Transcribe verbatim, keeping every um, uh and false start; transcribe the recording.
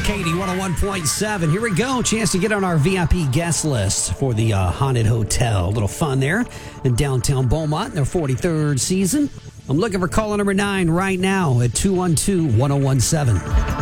Katie one oh one point seven. Here we go. Chance to get on our V I P guest list for the uh, Haunted Hotel. A little fun there in downtown Beaumont in their forty-third season. I'm looking for caller number nine right now at two one two, one oh one seven.